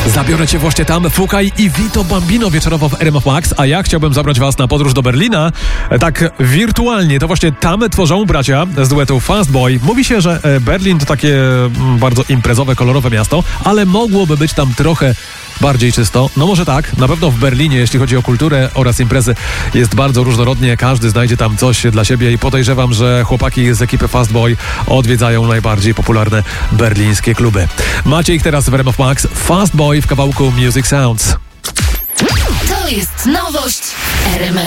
Zabiorę cię właśnie tam, Fukaj i Vito Bambino wieczorowo w RMF Max, a ja chciałbym zabrać was na podróż do Berlina, tak wirtualnie. To właśnie tam tworzą bracia z duetu Fastboy. Mówi się, że Berlin to takie bardzo imprezowe, kolorowe miasto, ale mogłoby być tam trochę bardziej czysto. No może tak, na pewno w Berlinie, jeśli chodzi o kulturę oraz imprezy, jest bardzo różnorodnie, każdy znajdzie tam coś dla siebie i podejrzewam, że chłopaki z ekipy Fastboy odwiedzają najbardziej popularne berlińskie kluby. Macie ich teraz w RMF Max, Fastboy w kawałku Music Sounds. To jest nowość RMF